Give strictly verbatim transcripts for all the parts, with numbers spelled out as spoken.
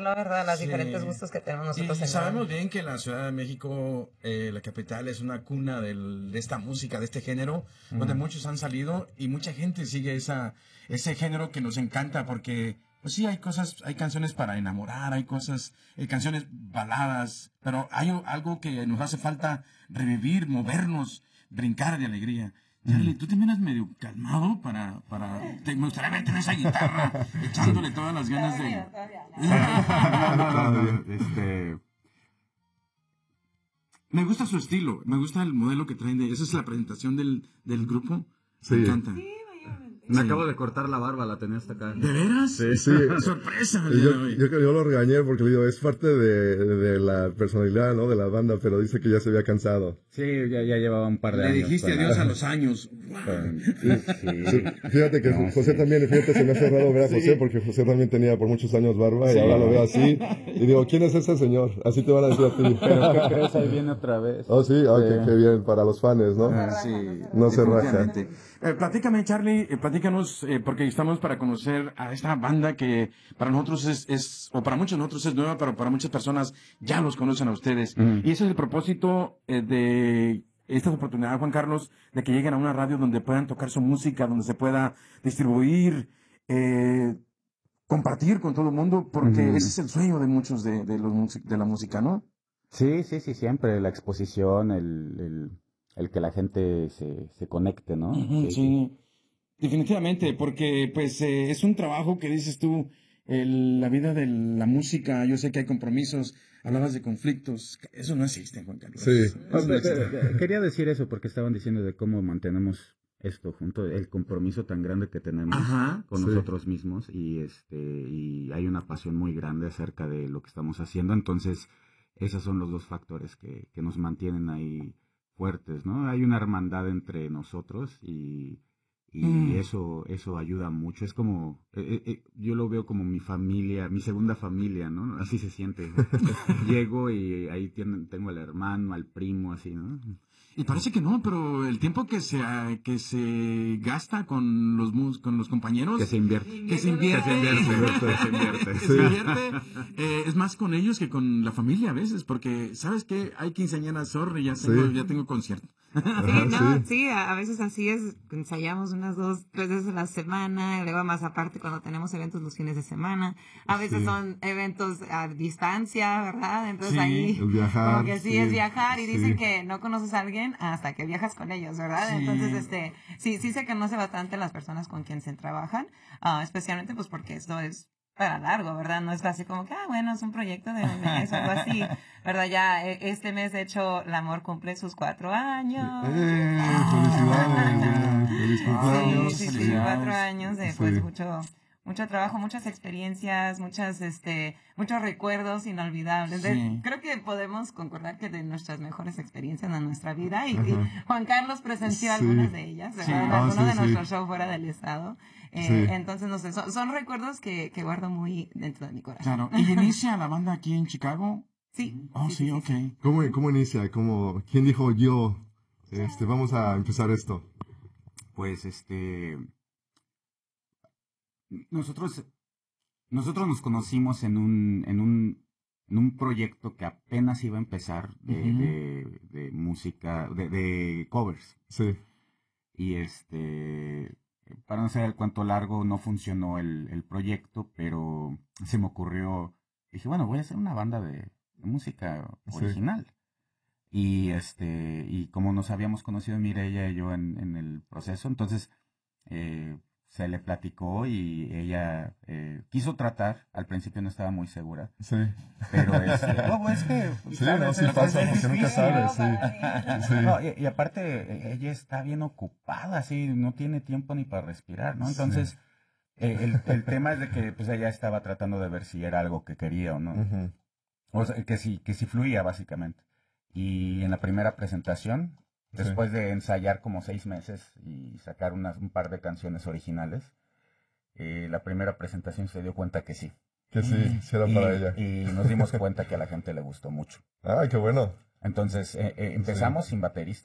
la verdad, los Sí. diferentes gustos que tenemos nosotros. Y en sabemos León. bien que la Ciudad de México, eh, la capital, es una cuna del, de esta música, de este género, mm. donde muchos han salido y mucha gente sigue esa, ese género que nos encanta porque, pues sí, hay cosas, hay canciones para enamorar, hay cosas, hay canciones baladas, pero hay algo que nos hace falta revivir, movernos, brincar de alegría. Charlie, tú también eres medio calmado para, para, te, me gustaría verte en esa guitarra, echándole todas las ganas de... no, no, no, no, este... Me gusta su estilo, me gusta el modelo que traen de... Esa es la presentación del, del grupo, sí. Me encanta. Sí, Me sí. acabo de cortar la barba, la tenía hasta acá. ¿De veras? Sí, sí. Sorpresa. Yo, yo, yo lo regañé porque le digo, es parte de, de la personalidad, ¿no? De la banda, pero dice que ya se había cansado. Sí, ya, ya llevaba un par de Le años. Le dijiste para... adiós a los años. Sí, sí. Fíjate que no, José sí. también, fíjate, se me hace raro ver a José, sí. porque José también tenía por muchos años barba sí. y ahora lo veo así. Y digo, ¿quién es ese señor? Así te van a decir a ti. Pero ¿qué crees? Ahí viene otra vez. Oh, sí, oh, sí. Qué, qué bien, para los fans, ¿no? Ah, sí. No se raja. Eh, platícame, Charlie, eh, platícanos, eh, porque estamos para conocer a esta banda que para nosotros es, es, o para muchos de nosotros es nueva, pero para muchas personas ya los conocen a ustedes. Mm. Y ese es el propósito eh, de esta oportunidad, Juan Carlos, de que lleguen a una radio donde puedan tocar su música, donde se pueda distribuir, eh, compartir con todo el mundo, porque mm. ese es el sueño de muchos de, de, los, de la música, ¿no? Sí, sí, sí, siempre, la exposición, el... el... el que la gente se, se conecte, ¿no? Uh-huh, sí, sí, definitivamente, porque pues eh, es un trabajo que dices tú, el, la vida de la música, yo sé que hay compromisos, hablabas de conflictos, eso no existe, Juan Carlos. Sí. Eso no existe. Quería decir eso porque estaban diciendo de cómo mantenemos esto junto, el compromiso tan grande que tenemos Ajá, con sí. nosotros mismos y este y hay una pasión muy grande acerca de lo que estamos haciendo, entonces esos son los dos factores que, que nos mantienen ahí fuertes, ¿no? Hay una hermandad entre nosotros y, y mm. eso eso ayuda mucho. Es como, eh, eh, yo lo veo como mi familia, mi segunda familia, ¿no? Así se siente. Llego y ahí tienen, tengo al hermano, al primo, así, ¿no? Y parece que no, pero el tiempo que se que se gasta con los con los compañeros que se invierte, que se invierte, que se invierte, que se invierte, que se invierte eh, es más con ellos que con la familia a veces, porque sabes que hay quinceañeras, sorry, ya tengo sí. ya tengo concierto. Sí, no, sí. sí, a veces así es, ensayamos unas dos, tres veces a la semana, y luego más aparte cuando tenemos eventos los fines de semana, a veces sí. son eventos a distancia, ¿verdad? Entonces sí, ahí, el viajar, como que sí, sí es viajar, y sí. dicen que no conoces a alguien hasta que viajas con ellos, ¿verdad? Sí. Entonces, este, sí, sí se conoce bastante las personas con quien se trabajan, uh, especialmente pues porque esto es para largo, ¿verdad? No es así como que, ah, bueno, es un proyecto de un mes o algo así, ¿verdad? Ya este mes, de hecho, el amor cumple sus cuatro años. ¡Eh! ¡Felicidades! ¡Feliz cumpleaños! Sí, sí, sí, cuatro años de, pues, sí. mucho, mucho trabajo, muchas experiencias, muchas, este, muchos recuerdos inolvidables. Sí. Creo que podemos concordar que de nuestras mejores experiencias en nuestra vida, y, y Juan Carlos presenció sí. algunas de ellas, ¿verdad? Sí. En alguno oh, sí, de nuestros sí. shows fuera del estado. Eh, sí. Entonces, no sé, son, son recuerdos que, que guardo muy dentro de mi corazón. Claro. ¿Y inicia la banda aquí en Chicago? Sí. Oh, sí, sí, ok. Sí. ¿Cómo, cómo inicia? ¿Cómo, ¿Quién dijo yo, este, vamos a empezar esto? Pues, este, nosotros, nosotros nos conocimos en un, en un, en un proyecto que apenas iba a empezar de, uh-huh. de, de música, de, de covers. Sí. Y este... para no saber cuánto largo no funcionó el, el proyecto, pero se me ocurrió, dije, bueno, voy a hacer una banda de, de música original. Sí. Y este y como nos habíamos conocido Mireya y yo en, en el proceso, entonces eh, se le platicó y ella eh, quiso tratar, al principio no estaba muy segura. Sí. Pero es, no, es que... Sí, ¿sabes? No, sí es, pasa, es porque nunca sabes, sí. sí. No, y, y aparte, ella está bien ocupada, así, no tiene tiempo ni para respirar, ¿no? Entonces, sí. eh, el, el tema es de que pues ella estaba tratando de ver si era algo que quería o no. Uh-huh. O sea, que si, que si fluía, básicamente. Y en la primera presentación... después sí. de ensayar como seis meses y sacar unas, un par de canciones originales, eh, la primera presentación se dio cuenta que sí. Que sí, sí era y, para ella. Y nos dimos cuenta que a la gente le gustó mucho. ¡Ah, qué bueno! Entonces eh, eh, empezamos sí. sin baterista.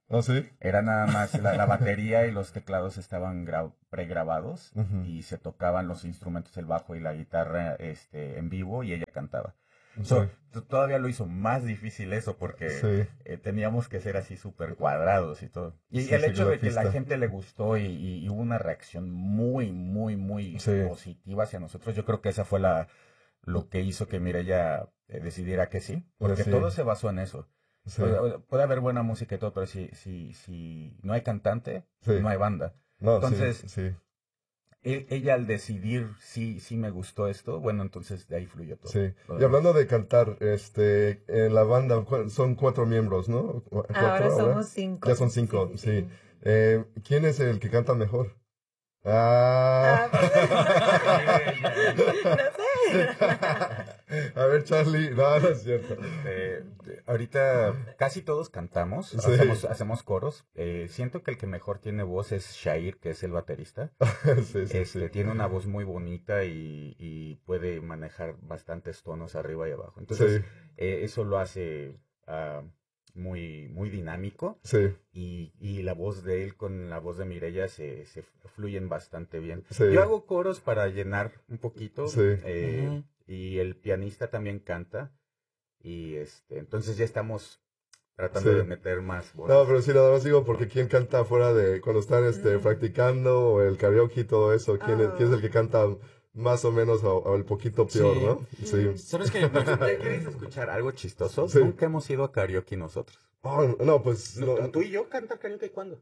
¿Ah, sí? Era nada más la, la batería y los teclados estaban pregrabados uh-huh. y se tocaban los instrumentos, el bajo y la guitarra este, en vivo y ella cantaba. Sí. So, todavía lo hizo más difícil eso porque sí. eh, teníamos que ser así súper cuadrados y todo. Y sí, el sí, hecho de que la gente le gustó y, y, y hubo una reacción muy, muy, muy sí. positiva hacia nosotros, yo creo que esa fue la lo que hizo que Mireya eh, decidiera que sí, porque sí. todo se basó en eso. Sí. Puede, puede haber buena música y todo, pero si, si, si no hay cantante, sí. no hay banda. No, entonces, sí, sí. E, ella al decidir si, si me gustó esto, bueno, entonces de ahí fluyó todo. Sí. Y hablando de cantar, este, en la banda son cuatro miembros, ¿no? ¿Cuatro, ahora somos ahora? cinco. Ya son cinco, sí. sí. sí. Eh, ¿Quién es el que canta mejor? Ah. ah no sé. A ver, Charlie, no, no es cierto. Eh, ahorita casi todos cantamos, sí. hacemos, hacemos coros. Eh, siento que el que mejor tiene voz es Shair, que es el baterista. sí, sí, este, sí. Tiene una voz muy bonita y, y puede manejar bastantes tonos arriba y abajo. Entonces, sí. eh, eso lo hace uh, muy, muy dinámico. Sí. Y, y la voz de él con la voz de Mireya se, se fluyen bastante bien. Sí. Yo hago coros para llenar un poquito. Sí. Eh, uh-huh. Y el pianista también canta. Y este, entonces ya estamos tratando sí. de meter más voces. No, pero sí, nada más digo, porque ¿quién canta fuera de, cuando están este, mm. practicando, o el karaoke y todo eso? ¿Quién, oh. es, ¿quién es el que canta más o menos o, o el poquito peor, sí. no? Sí. ¿Sabes qué? ¿Quieres escuchar algo chistoso? Sí. Nunca hemos ido a karaoke nosotros. Oh, no, pues... No, no. ¿Tú y yo cantar karaoke cuándo?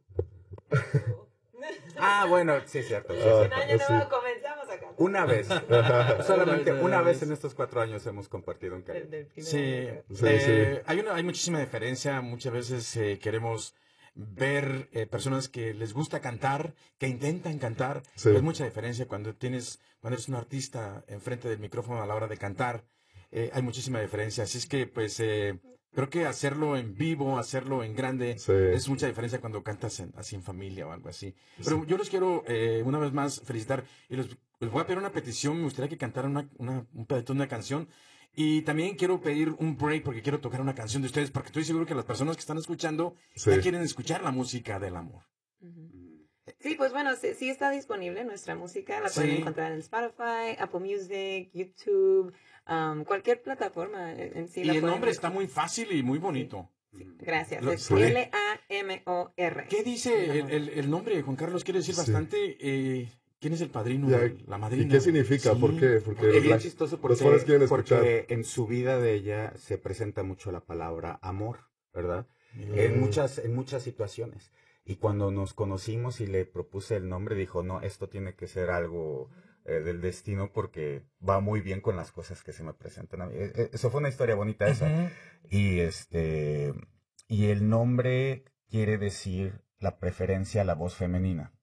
Ah, bueno, sí es cierto. Sí, sí. Un año nuevo sí. comenzamos a cantar. Una vez. Solamente una vez en estos cuatro años hemos compartido un karaoke. Sí, sí, eh, sí. Hay, una, hay muchísima diferencia. Muchas veces eh, queremos ver eh, personas que les gusta cantar, que intentan cantar. Sí. Hay mucha diferencia cuando tienes, cuando eres un artista enfrente del micrófono a la hora de cantar. Eh, hay muchísima diferencia. Así es que, pues... Eh, creo que hacerlo en vivo, hacerlo en grande, sí. es mucha diferencia cuando cantas en, así en familia o algo así. Pero sí. yo los quiero eh, una vez más felicitar y los, les voy a pedir una petición. Me gustaría que cantaran una, una, un pedacito de una canción. Y también quiero pedir un break porque quiero tocar una canción de ustedes porque estoy seguro que las personas que están escuchando sí. ya quieren escuchar la música del amor. Uh-huh. Sí, pues bueno, sí, sí está disponible nuestra música. La pueden sí. encontrar en Spotify, Apple Music, YouTube... Um, cualquier plataforma en sí. Y el nombre está muy fácil y muy bonito. Sí, gracias. Lo, es L A M O R. ¿Qué dice el, el, el nombre, Juan Carlos? Quiere decir sí. bastante. Eh, ¿Quién es el padrino? Ya, la madrina. ¿Y qué significa? Sí. ¿Por qué? Porque es bien chistoso porque, porque en su vida de ella se presenta mucho la palabra amor, ¿verdad? Mm. En muchas, en muchas situaciones. Y cuando nos conocimos y le propuse el nombre, dijo, no, esto tiene que ser algo... Eh, del destino porque va muy bien con las cosas que se me presentan a mí. Eh, eso fue una historia bonita esa. Uh-huh. Y este y el nombre quiere decir la preferencia a la voz femenina.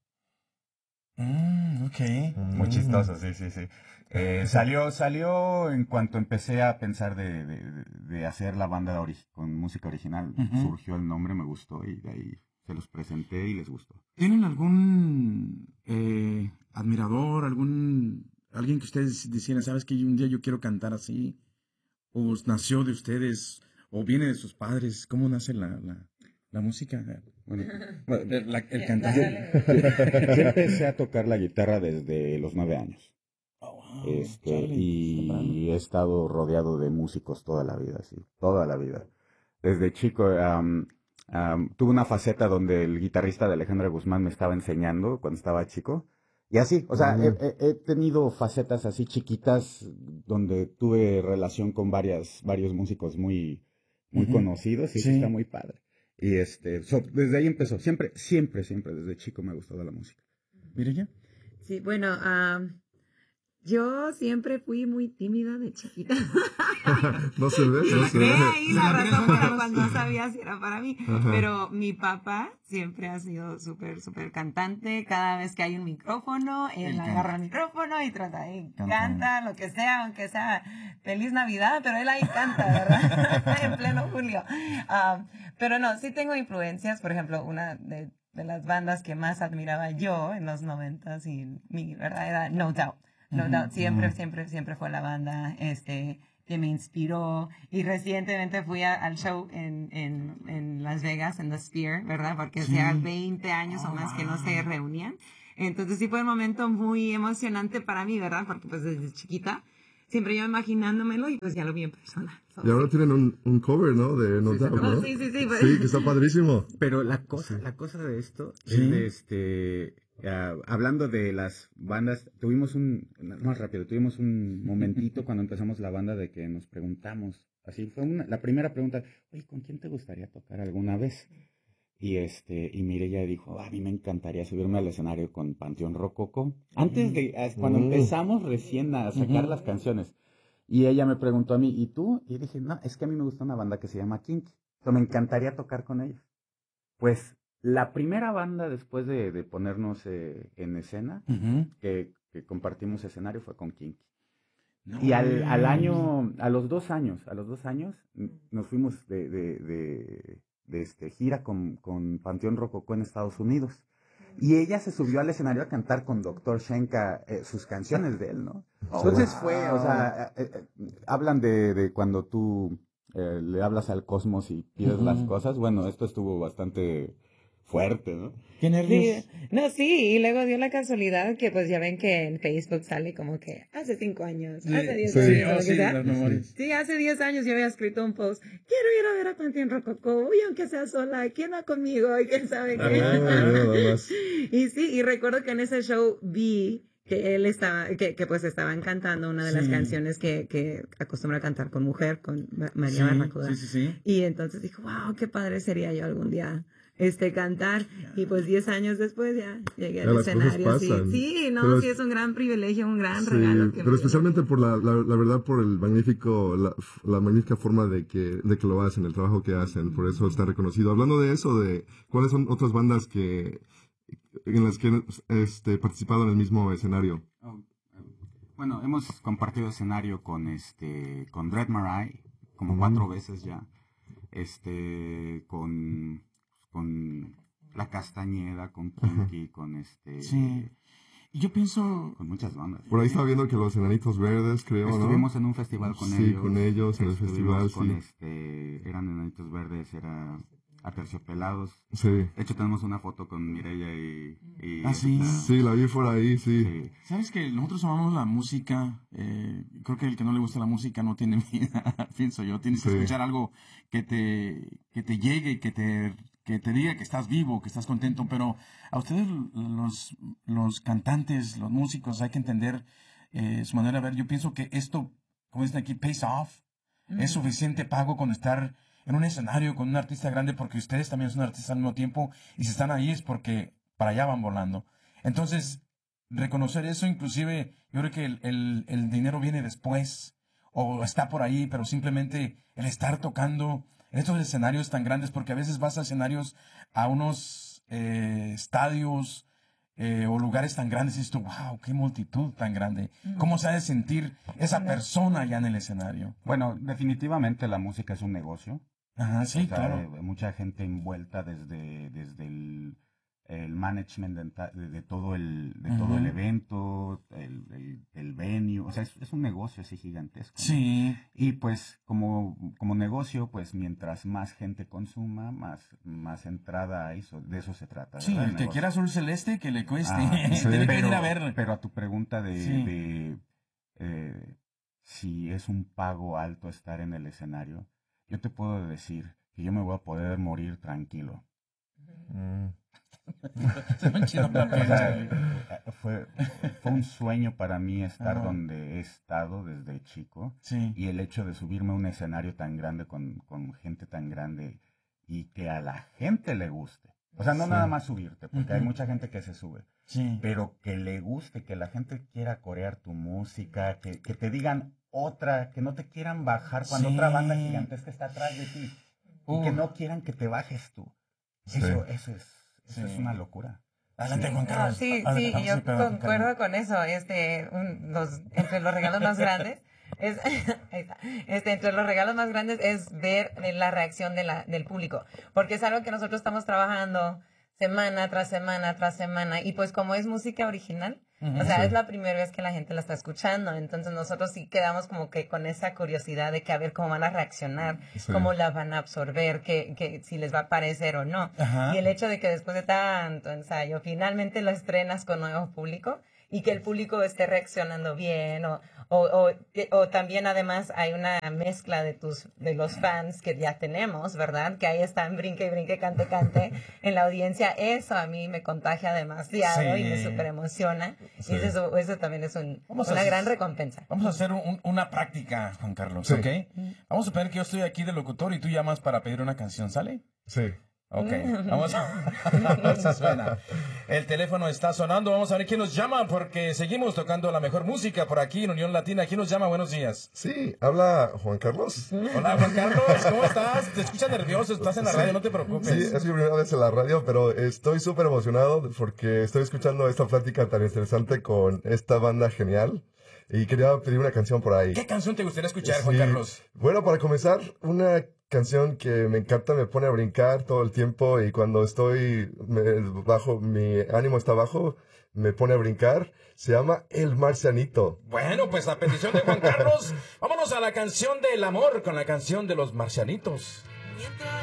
Mm, ok. Muy mm. chistoso, sí, sí, sí. Eh, salió, salió en cuanto empecé a pensar de, de, de hacer la banda ori- con música original. Uh-huh. Surgió el nombre, me gustó y de ahí se los presenté y les gustó. ¿Tienen algún eh, admirador, algún alguien que ustedes dijeran, sabes que un día yo quiero cantar así? ¿O nació de ustedes? ¿O viene de sus padres? ¿Cómo nace la, la, la música? Bueno, la, el cantar. Yo, yo empecé a tocar la guitarra desde los nueve años. Oh, wow, este, y he estado rodeado de músicos toda la vida, sí, toda la vida. Desde chico... Um, Um, tuve una faceta donde el guitarrista de Alejandra Guzmán me estaba enseñando cuando estaba chico. Y así, o sea, uh-huh. he, he tenido facetas así chiquitas donde tuve relación con varias, varios músicos muy, muy uh-huh. conocidos y sí. eso está muy padre. Y este, so, desde ahí empezó. Siempre, siempre, siempre desde chico me ha gustado la música. ¿Mireya? Sí, bueno, um, yo siempre fui muy tímida de chiquita. No se ve, no se ve. Ahí la razón por la cual no sabía si era para mí. Ajá. Pero mi papá siempre ha sido súper, súper cantante. Cada vez que hay un micrófono, él el agarra el micrófono y trata y canta. canta lo que sea, aunque sea Feliz Navidad, pero él ahí canta, ¿verdad? En pleno julio. Um, pero no, sí tengo influencias. Por ejemplo, una de, de las bandas que más admiraba yo en los noventas y mi verdad era No Doubt. No, no, siempre, siempre, siempre fue la banda, este, que me inspiró. Y recientemente fui a, al show en, en, en Las Vegas, en The Sphere, ¿verdad? Porque sí. hacía veinte años oh, o más wow. que no se reunían. Entonces sí fue un momento muy emocionante para mí, ¿verdad? Porque pues desde chiquita siempre yo imaginándomelo y pues ya lo vi en persona. So, y ahora sí. tienen un, un cover, ¿no? De No Doubt, ¿no? Sí, sí, sí. Pues. Sí, que está padrísimo. Pero la cosa, sí. la cosa de esto sí. es de este... Uh, hablando de las bandas, tuvimos un, más rápido, tuvimos un momentito cuando empezamos la banda de que nos preguntamos, así fue una, la primera pregunta, oye, ¿con quién te gustaría tocar alguna vez? Y este, y Mireya dijo, a mí me encantaría subirme al escenario con Panteón Rococó. Antes de, cuando mm. empezamos recién a sacar mm-hmm. las canciones, y ella me preguntó a mí, ¿y tú? Y dije, no, es que a mí me gusta una banda que se llama Kinky, pero me encantaría tocar con ellos. Pues, la primera banda después de, de ponernos eh, en escena, uh-huh. que, que compartimos escenario, fue con Kinky. No, y al, al año, a los dos años, a los dos años, nos fuimos de, de, de, de este, gira con, con Panteón Rococó en Estados Unidos. Y ella se subió al escenario a cantar con doctor Shenka eh, sus canciones de él, ¿no? Oh, Entonces wow. fue, o sea, eh, eh, hablan de, de cuando tú eh, le hablas al cosmos y pides uh-huh. las cosas. Bueno, esto estuvo bastante... fuerte, ¿no? Qué nervios. Sí. No, sí, y luego dio la casualidad que pues ya ven que en Facebook sale como que hace cinco años, sí, hace diez sí, años, oh, sí, sí, sí, hace diez años yo había escrito un post, quiero ir a ver a Panteón Rococó, y aunque sea sola, ¿quién va conmigo? Y quién sabe qué. Ah, y sí, y recuerdo que en ese show vi que él estaba, que, que pues estaban cantando una de sí. las canciones que, que acostumbra a cantar con mujer, con María sí, Barracuda. Sí, sí, sí. Y entonces dijo, wow, qué padre sería yo algún día este cantar, y pues diez años después ya llegué al escenario. Sí, sí, no, pero sí es un gran privilegio, un gran sí, regalo. Que pero especialmente por la, la, la verdad, por el magnífico, la, la magnífica forma de que, de que lo hacen, el trabajo que hacen, por eso está reconocido. Hablando de eso, de cuáles son otras bandas que en las que han este, participado en el mismo escenario. Oh, bueno, hemos compartido escenario con este, con Dread Marai, como mm. cuatro veces ya, este, con con La Castañeda, con Kinky, con este... Sí. Y yo pienso... Con muchas bandas. Por ahí estaba viendo que los Enanitos Verdes, creo, ¿no? Estuvimos en un festival con sí, ellos. Sí, con ellos, en el festival, con sí. Este, eran Enanitos Verdes, era Aterciopelados. Sí. De hecho, tenemos una foto con Mireya y... y ¿Ah, sí? La, sí, la vi por ahí, sí. sí. ¿Sabes que nosotros amamos la música? Eh, creo que el que no le gusta la música no tiene vida, pienso yo. Tienes que sí. escuchar algo que te, que te llegue, que te... que te diga que estás vivo, que estás contento, pero a ustedes los, los cantantes, los músicos, hay que entender eh, su manera de ver. Yo pienso que esto, como dicen aquí, pays off. Mm. Es suficiente pago con estar en un escenario con un artista grande, porque ustedes también son artistas al mismo tiempo, y si están ahí es porque para allá van volando. Entonces, reconocer eso, inclusive, yo creo que el, el, el dinero viene después, o está por ahí, pero simplemente el estar tocando en estos escenarios tan grandes, porque a veces vas a escenarios, a unos eh, estadios eh, o lugares tan grandes y dices tú, wow, qué multitud tan grande. ¿Cómo se ha de sentir esa persona allá en el escenario? Bueno, definitivamente la música es un negocio. Ajá, sí, o sea, claro. Hay mucha gente envuelta desde, desde el, el management de, de, de todo el de uh-huh. todo el evento, el, el, el venue, o sea, es, es un negocio así gigantesco. Sí. ¿No? Y pues como, como negocio, pues mientras más gente consuma, más, más entrada hay, de eso se trata. Sí, el, el que quiera azul celeste, que le cueste. Ah, sí. Tiene que pero, ir a ver. Pero a tu pregunta de, sí. de eh, si es un pago alto estar en el escenario, yo te puedo decir que yo me voy a poder morir tranquilo. Mm. fue, fue un sueño para mí estar uh-huh. donde he estado desde chico. Sí. Y el hecho de subirme a un escenario tan grande con, con gente tan grande y que a la gente le guste. O sea, no sí. nada más subirte, porque uh-huh. hay mucha gente que se sube. Sí. Pero que le guste, que la gente quiera corear tu música, que, que te digan otra, que no te quieran bajar cuando sí. otra banda gigantesca está atrás de ti. Uh. Y que no quieran que te bajes tú. Sí. Eso, eso es... Eso sí. es una locura. Adelante, sí. Juan Carlos. No, sí, sí, y yo sí, perdón, concuerdo con eso. Este, un, los, entre los regalos más grandes, es, ahí está, este, entre los regalos más grandes es ver la reacción de la, del público. Porque es algo que nosotros estamos trabajando semana tras semana tras semana. Y pues como es música original, Uh-huh. O sea, sí. es la primera vez que la gente la está escuchando, entonces nosotros sí quedamos como que con esa curiosidad de que a ver cómo van a reaccionar, sí. cómo la van a absorber, que, que si les va a parecer o no. Uh-huh. Y el hecho de que después de tanto ensayo, finalmente lo estrenas con nuevo público y que el público esté reaccionando bien o, o, o, o también además hay una mezcla de tus de los fans que ya tenemos, ¿verdad? Que ahí están brinque y brinque, cante, cante en la audiencia. Eso a mí me contagia demasiado sí. y me súper emociona. Sí. Y eso, eso también es un, una hacer, gran recompensa. Vamos a hacer un, una práctica, Juan Carlos, sí. ¿ok? Vamos a suponer que yo estoy aquí de locutor y tú llamas para pedir una canción, ¿sale? Sí. Ok, vamos a ver si suena. El teléfono está sonando, vamos a ver quién nos llama porque seguimos tocando la mejor música por aquí en Unión Latina. ¿Quién nos llama? Buenos días. Sí, habla Juan Carlos. Hola Juan Carlos, ¿cómo estás? Te escuchas nervioso, estás en la radio, no te preocupes. Sí, es mi primera vez en la radio, pero estoy súper emocionado porque estoy escuchando esta plática tan interesante con esta banda genial. Y quería pedir una canción por ahí. ¿Qué canción te gustaría escuchar, sí. Juan Carlos? Bueno, para comenzar, una canción que me encanta, me pone a brincar todo el tiempo y cuando estoy me, bajo, mi ánimo está bajo, me pone a brincar. Se llama El Marcianito. Bueno, pues a petición de Juan Carlos, vámonos a la canción del amor con la canción de los marcianitos.